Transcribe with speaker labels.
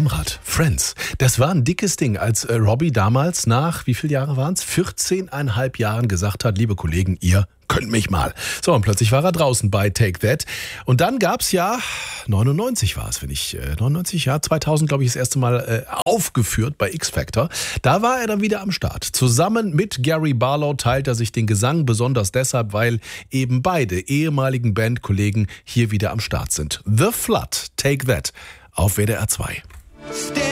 Speaker 1: Amrad, Friends. Das war ein dickes Ding, als Robbie damals nach, wie viele Jahre waren es? 14,5 Jahren gesagt hat, liebe Kollegen, ihr könnt mich mal. So, und plötzlich war er draußen bei Take That. Und dann gab's ja, 99 war es, 2000, glaube ich, das erste Mal aufgeführt bei X Factor. Da war er dann wieder am Start. Zusammen mit Gary Barlow teilt er sich den Gesang, besonders deshalb, weil eben beide ehemaligen Bandkollegen hier wieder am Start sind. The Flood, Take That, auf WDR 2.